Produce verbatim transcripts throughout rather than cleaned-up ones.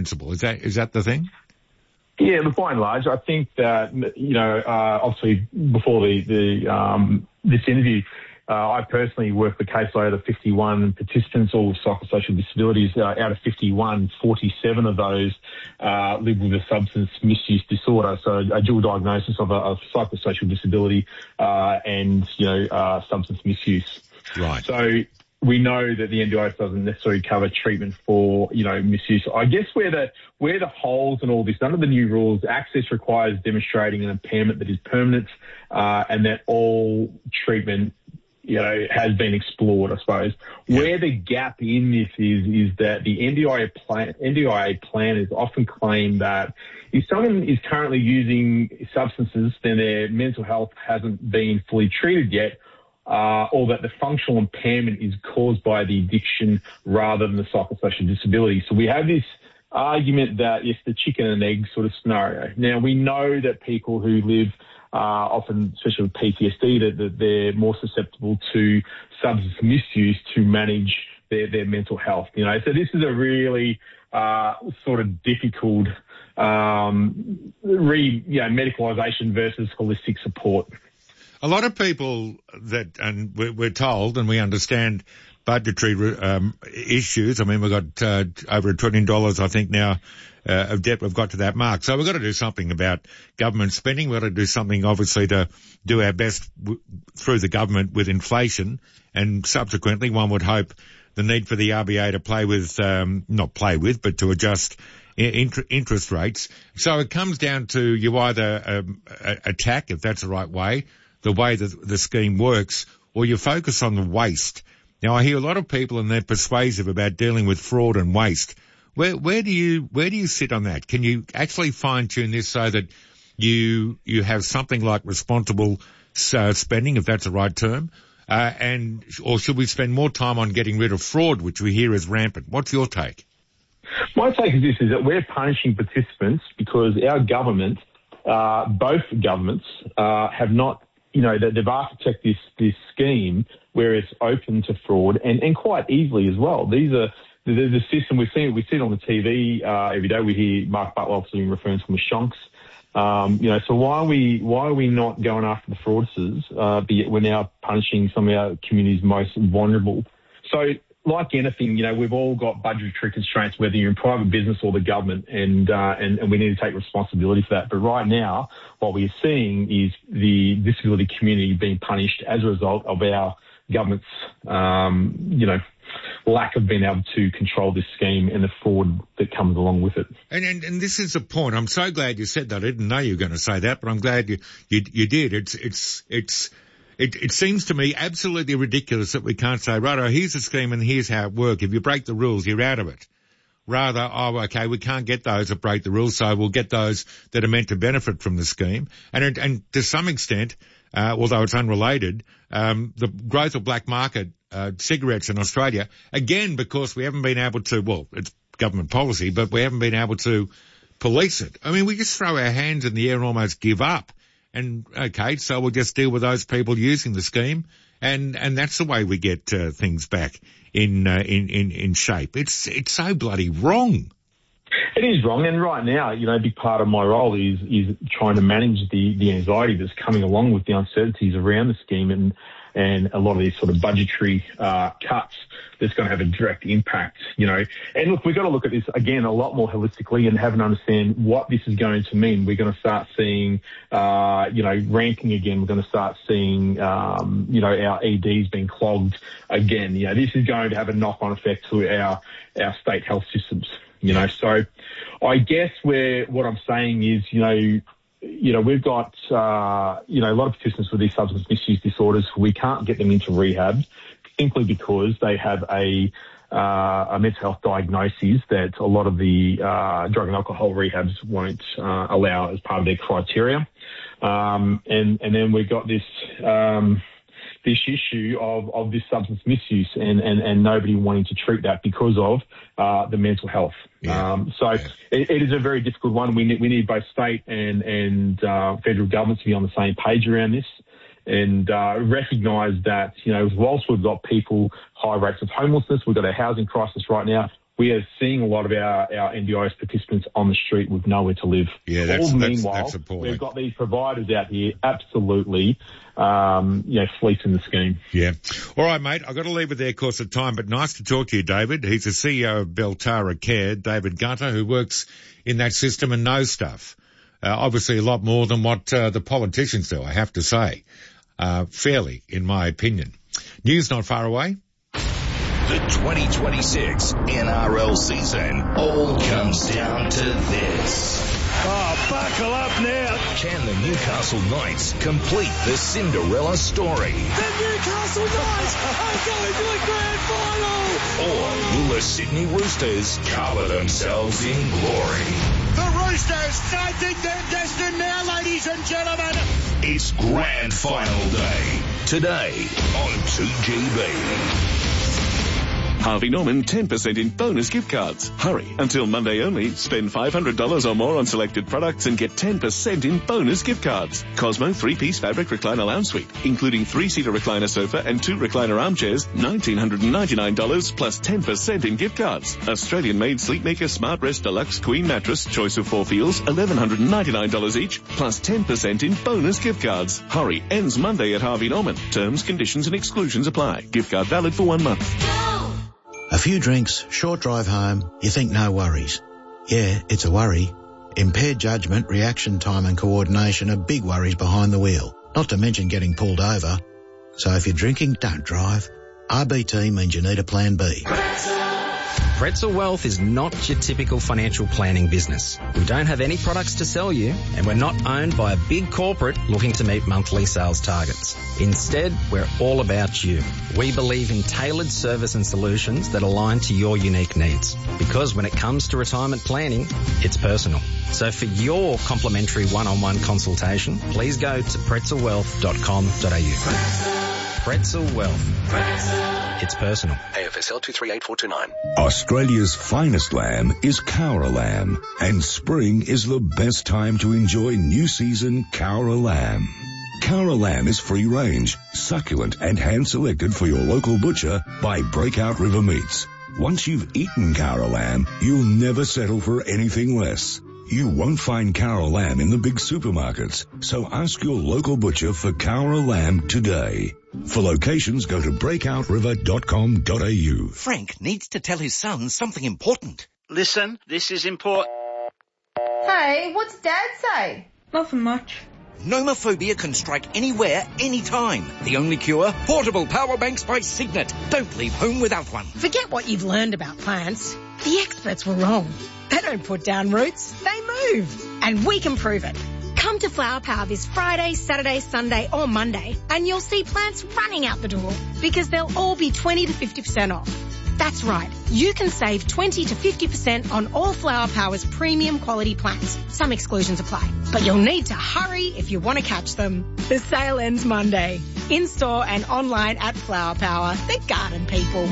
principle. Is that is that the thing? Yeah, look, by and large, I think that, you know, uh, obviously before the, the um, this interview, uh, I personally worked the caseload of fifty-one participants, all with psychosocial disabilities. Uh, out of fifty-one, forty-seven of those uh, live with a substance misuse disorder, so a dual diagnosis of a of psychosocial disability uh, and, you know, uh, substance misuse. Right. So we know that the N D I S doesn't necessarily cover treatment for, you know, misuse. I guess where the where the holes in all this, under the new rules, access requires demonstrating an impairment that is permanent uh, and that all treatment, you know, has been explored, I suppose. Yeah. Where the gap in this is, is that the N D I A plan, N D I A planners often claim that if someone is currently using substances, then their mental health hasn't been fully treated yet, Uh, or that the functional impairment is caused by the addiction rather than the psychosocial disability. So we have this argument that it's the chicken and egg sort of scenario. Now, we know that people who live, uh, often, especially with P T S D, that, that they're more susceptible to substance misuse to manage their, their mental health. You know, so this is a really uh, sort of difficult um, re, you know, medicalisation versus holistic support. A lot of people that, and we're, we're told, and we understand budgetary um, issues. I mean, we've got uh, over a trillion dollars, I think, now uh, of debt. We've got to that mark. So we've got to do something about government spending. We've got to do something, obviously, to do our best w- through the government with inflation. And subsequently, one would hope the need for the R B A to play with, um, not play with, but to adjust Inter- interest rates. So it comes down to you either um, attack, if that's the right way, the way that the scheme works, or you focus on the waste. Now, I hear a lot of people, and they're persuasive about dealing with fraud and waste. Where, where do you, where do you sit on that? Can you actually fine tune this so that you, you have something like responsible uh, spending, if that's the right term? Uh, and, or should we spend more time on getting rid of fraud, which we hear is rampant? What's your take? My take is this, is that we're punishing participants because our government, uh, both governments, uh, have not, you know, they've architected this, this scheme where it's open to fraud and, and quite easily as well. These are the, the system we've seen. We see it on the T V uh, every day. We hear Mark Butler obviously referring to them as shonks. Um, you know, so why are we why are we not going after the fraudsters? Uh, be it we're now punishing some of our community's most vulnerable. So, like anything, you know, we've all got budgetary constraints, whether you're in private business or the government, and, uh, and, and we need to take responsibility for that. But right now, what we're seeing is the disability community being punished as a result of our government's, um, you know, lack of being able to control this scheme and the fraud that comes along with it. And, and, and this is the point. I'm so glad you said that. I didn't know you were going to say that, but I'm glad you, you, you did. It's, it's, it's, It, it seems to me absolutely ridiculous that we can't say, right, oh, here's the scheme and here's how it works. If you break the rules, you're out of it. Rather, oh, okay, we can't get those that break the rules, so we'll get those that are meant to benefit from the scheme. And, and to some extent, uh, although it's unrelated, um, the growth of black market uh, cigarettes in Australia, again, because we haven't been able to, well, it's government policy, but we haven't been able to police it. I mean, we just throw our hands in the air and almost give up. And, okay, so we'll just deal with those people using the scheme, and, and that's the way we get uh, things back in, uh, in, in, in shape. It's, it's so bloody wrong. It is wrong, and right now, you know, a big part of my role is, is trying to manage the, the anxiety that's coming along with the uncertainties around the scheme and, and a lot of these sort of budgetary uh, cuts that's going to have a direct impact, you know. And look, we've got to look at this, again, a lot more holistically and have an understand what this is going to mean. We're going to start seeing, uh, you know, ramping again. We're going to start seeing, um, you know, our E Ds being clogged again. You know, this is going to have a knock-on effect to our, our state health systems, you know. So I guess where what I'm saying is, you know, you know, we've got, uh, you know, a lot of participants with these substance misuse disorders. We can't get them into rehab simply because they have a, uh, a mental health diagnosis that a lot of the uh, drug and alcohol rehabs won't uh, allow as part of their criteria. Um, and, and then we've got this um, this issue of, of this substance misuse and, and, and nobody wanting to treat that because of uh, the mental health. Yeah. Um, so yeah. it, it is a very difficult one. We need, we need both state and, and uh, federal governments to be on the same page around this and uh, recognise that, you know, whilst we've got people, high rates of homelessness, we've got a housing crisis right now, we are seeing a lot of our, our N D I S participants on the street with nowhere to live. Yeah, that's, All that's, meanwhile, that's appalling. We've got these providers out here absolutely, um, you know, fleecing the scheme. Yeah. All right, mate. I've got to leave it there, of course, of time, but nice to talk to you, David. He's the C E O of Beltara Care, David Gunter, who works in that system and knows stuff. Uh, obviously a lot more than what uh, the politicians do, I have to say. Uh, fairly, in my opinion. News not far away. The twenty twenty-six N R L season all comes down to this. Oh, buckle up now. Can the Newcastle Knights complete the Cinderella story? The Newcastle Knights are going to the grand final. Or will the Sydney Roosters cover themselves in glory? The Roosters, I think they're destined now, ladies and gentlemen. It's grand final day. Today on two G B. Harvey Norman ten percent in bonus gift cards. Hurry, until Monday only. Spend five hundred dollars or more on selected products and get ten percent in bonus gift cards. Cosmo three-piece fabric recliner lounge suite, including three-seater recliner sofa and two recliner armchairs, one thousand nine hundred ninety-nine dollars plus ten percent in gift cards. Australian-made Sleepmaker Smart Rest Deluxe Queen Mattress, choice of four feels, one thousand one hundred ninety-nine dollars each, plus ten percent in bonus gift cards. Hurry, ends Monday at Harvey Norman. Terms, conditions and exclusions apply. Gift card valid for one month. A few drinks, short drive home, you think no worries. Yeah, it's a worry. Impaired judgment, reaction time and coordination are big worries behind the wheel, not to mention getting pulled over. So if you're drinking, don't drive. R B T means you need a plan B. Pretzel Wealth is not your typical financial planning business. We don't have any products to sell you, and we're not owned by a big corporate looking to meet monthly sales targets. Instead, we're all about you. We believe in tailored service and solutions that align to your unique needs. Because when it comes to retirement planning, it's personal. So for your complimentary one-on-one consultation, please go to pretzel wealth dot com dot a u. Pretzel Wealth. It's personal. A F S L two three eight four two nine. Australia's finest lamb is Cowra lamb, and spring is the best time to enjoy new season Cowra lamb. Cowra lamb is free range, succulent and hand selected for your local butcher by Breakout River Meats. Once you've eaten Cowra lamb, you'll never settle for anything less. You won't find Cowra lamb in the big supermarkets, so ask your local butcher for Cowra lamb today. For locations, go to breakout river dot com dot a u. Frank needs to tell his son something important. Listen, this is important. Hey, what's Dad say? Nothing much. Nomophobia can strike anywhere, anytime. The only cure? Portable power banks by Signet. Don't leave home without one. Forget what you've learned about plants. The experts were wrong. They don't put down roots, they move. And we can prove it. Come to Flower Power this Friday, Saturday, Sunday or Monday and you'll see plants running out the door because they'll all be twenty to fifty percent off. That's right. You can save twenty to fifty percent on all Flower Power's premium quality plants. Some exclusions apply, but you'll need to hurry if you want to catch them. The sale ends Monday. In-store and online at Flower Power, the garden people.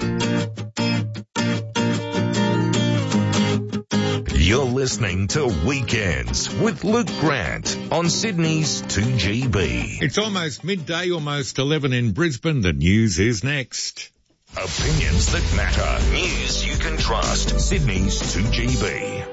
You're listening to Weekends with Luke Grant on Sydney's two G B. It's almost midday, almost eleven in Brisbane. The news is next. Opinions that matter. News you can trust. Sydney's two G B.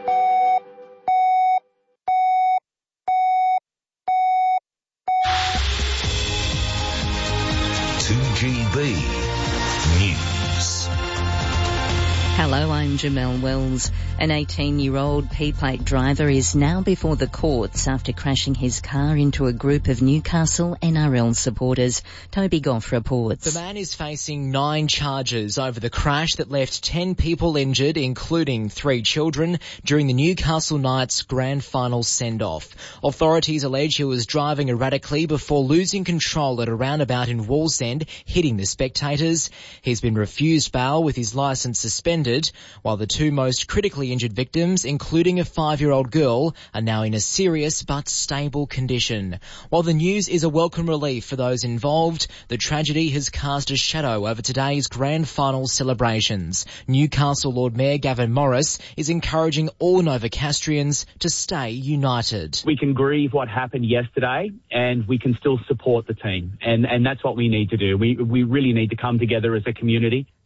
two G B News. Hello, I'm Jamelle Wells. An eighteen-year-old P-plate driver is now before the courts after crashing his car into a group of Newcastle N R L supporters. Toby Goff reports. The man is facing nine charges over the crash that left ten people injured, including three children, during the Newcastle Knights grand final send-off. Authorities allege he was driving erratically before losing control at a roundabout in Wallsend, hitting the spectators. He's been refused bail with his licence suspended, while the two most critically injured victims, including a five-year-old girl, are now in a serious but stable condition. While the news is a welcome relief for those involved, the tragedy has cast a shadow over today's grand final celebrations. Newcastle Lord Mayor Gavin Morris is encouraging all Novocastrians to stay united. We can grieve what happened yesterday and we can still support the team, and, and that's what we need to do. We, we really need to come together as a community.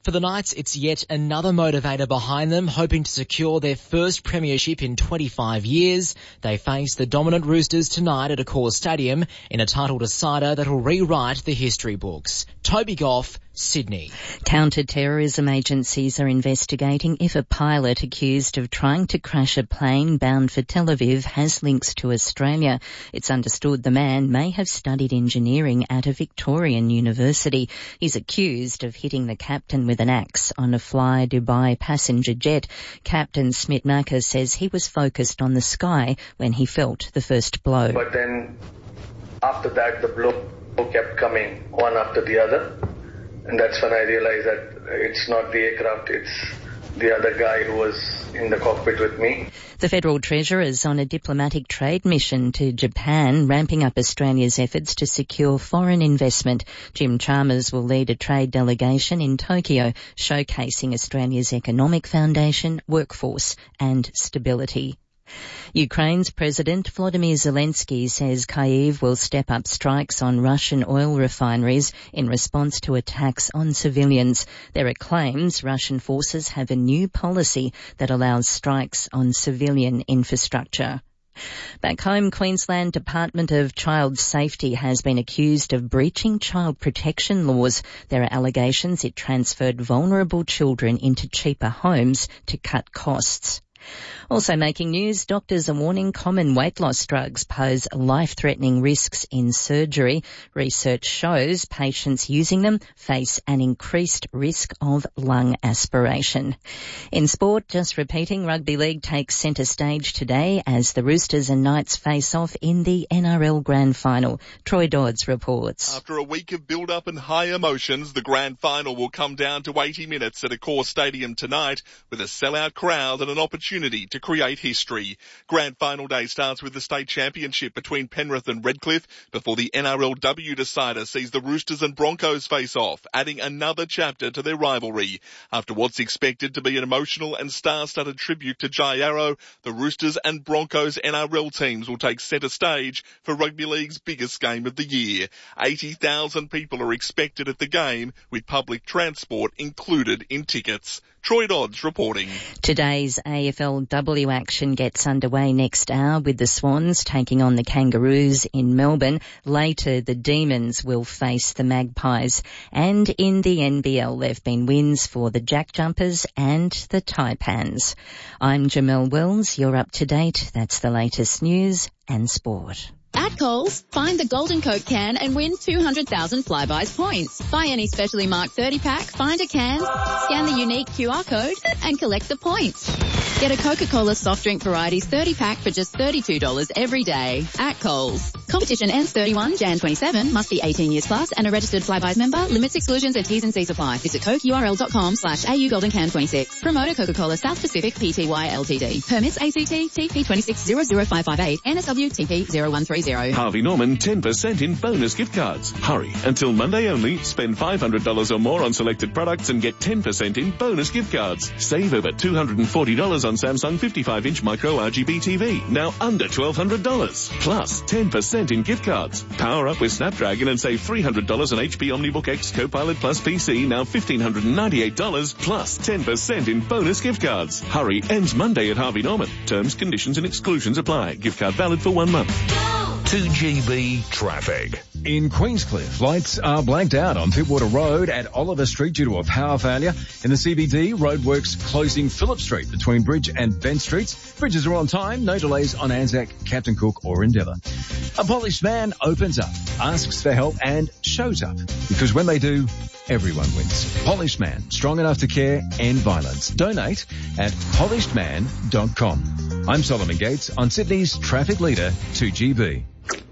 For the Knights, it's yet another motivator behind them, hoping to secure their first premiership in twenty-five years. They face the dominant Roosters tonight at Accor Stadium in a title decider that'll rewrite the history books. Toby Goff, Sydney. Counter-terrorism agencies are investigating if a pilot accused of trying to crash a plane bound for Tel Aviv has links to Australia. It's understood the man may have studied engineering at a Victorian university. He's accused of hitting the captain with an axe on a Fly Dubai passenger jet. Captain Smitmacher says he was focused on the sky when he felt the first blow. But then after that, the blow kept coming one after the other. And that's when I realized that it's not the aircraft, it's the other guy who was in the cockpit with me. The Federal Treasurer is on a diplomatic trade mission to Japan, ramping up Australia's efforts to secure foreign investment. Jim Chalmers will lead a trade delegation in Tokyo, showcasing Australia's economic foundation, workforce and stability. Ukraine's President Volodymyr Zelensky says Kyiv will step up strikes on Russian oil refineries in response to attacks on civilians. There are claims Russian forces have a new policy that allows strikes on civilian infrastructure. Back home, Queensland Department of Child Safety has been accused of breaching child protection laws. There are allegations it transferred vulnerable children into cheaper homes to cut costs. Also making news, doctors are warning common weight loss drugs pose life-threatening risks in surgery. Research shows patients using them face an increased risk of lung aspiration. In sport, just repeating, Rugby League takes centre stage today as the Roosters and Knights face off in the N R L Grand Final. Troy Dodds reports. After a week of build-up and high emotions, the Grand Final will come down to eighty minutes at Accor Stadium tonight with a sellout crowd and an opportunity to create history. Grand Final day starts with the state championship between Penrith and Redcliffe before the N R L W decider sees the Roosters and Broncos face off, adding another chapter to their rivalry. After what's expected to be an emotional and star-studded tribute to Jai Arrow, the Roosters and Broncos N R L teams will take centre stage for Rugby League's biggest game of the year. eighty thousand people are expected at the game, with public transport included in tickets. Troy Dodds reporting. Today's A F L W action gets underway next hour with the Swans taking on the Kangaroos in Melbourne. Later, the Demons will face the Magpies. And in the N B L, there have been wins for the Jack Jumpers and the Taipans. I'm Jamelle Wells. You're up to date. That's the latest news and sport. At Coles, find the Golden Coke can and win two hundred thousand Flybuys points. Buy any specially marked thirty pack, find a can, scan the unique Q R code and collect the points. Get a Coca-Cola soft drink varieties thirty pack for just thirty-two dollars every day at Coles. Competition ends thirty-first of January twenty-seven. Must be eighteen years plus and a registered Flybuys member. Limits, exclusions and T's and C's apply. Visit cokeurl.com slash AU Golden Can twenty-six. Promoter Coca-Cola South Pacific Pty Ltd. Permits A C T T P two six zero zero five five eight N S W T P zero one three zero. Harvey Norman ten percent in bonus gift cards. Hurry, until Monday only. Spend five hundred dollars or more on selected products and get ten percent in bonus gift cards. Save over two hundred forty dollars on Samsung fifty-five inch micro R G B T V, now under twelve hundred dollars. Plus ten percent in gift cards. Power up with Snapdragon and save three hundred dollars on H P OmniBook X Copilot Plus P C, now one thousand five hundred ninety-eight dollars, plus ten percent in bonus gift cards. Hurry, ends Monday at Harvey Norman. Terms, conditions and exclusions apply. Gift card valid for one month. two G B traffic. In Queenscliff, lights are blanked out on Pittwater Road at Oliver Street due to a power failure. In the C B D, roadworks closing Phillip Street between Bridge and Bent Streets. Bridges are on time, no delays on Anzac, Captain Cook or Endeavour. A polished man opens up, asks for help and shows up. Because when they do, everyone wins. Polished Man, strong enough to care, end violence. Donate at polished man dot com. I'm Solomon Gates on Sydney's traffic leader, two G B.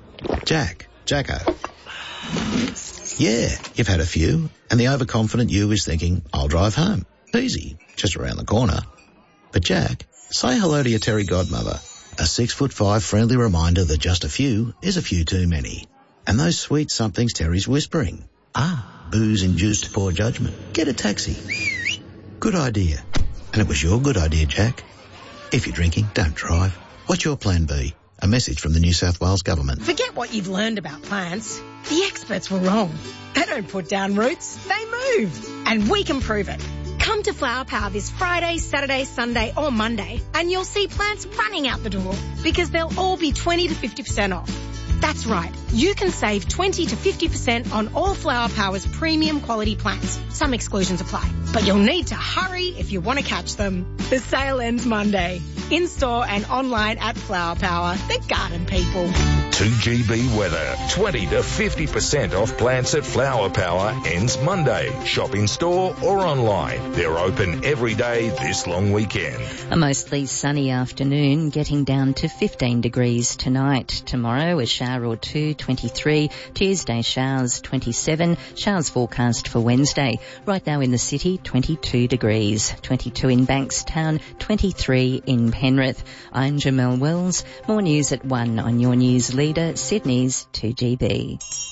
Jack, Jacko. Yeah, you've had a few, and the overconfident you is thinking, I'll drive home. Easy, just around the corner. But Jack, say hello to your Terry godmother. A six foot five friendly reminder that just a few is a few too many. And those sweet somethings Terry's whispering. Ah, booze-induced poor judgment. Get a taxi. Good idea. And it was your good idea, Jack. If you're drinking, don't drive. What's your plan B? A message from the New South Wales Government. Forget what you've learned about plants. The experts were wrong. They don't put down roots, they move. And we can prove it. Come to Flower Power this Friday, Saturday, Sunday or Monday and you'll see plants running out the door because they'll all be twenty to fifty percent off. That's right. You can save twenty to fifty percent on all Flower Power's premium quality plants. Some exclusions apply, but you'll need to hurry if you want to catch them. The sale ends Monday. In-store and online at Flower Power, the garden people. two G B weather. twenty to fifty percent off plants at Flower Power ends Monday. Shop in store or online. They're open every day this long weekend. A mostly sunny afternoon, getting down to fifteen degrees tonight. Tomorrow a shower or two, twenty-three. Tuesday showers, twenty-seven. Showers forecast for Wednesday. Right now in the city, twenty-two degrees. twenty-two in Bankstown, twenty-three in Penrith. I'm Jamelle Wells. More news at one on your news leader, Sydney's two G B.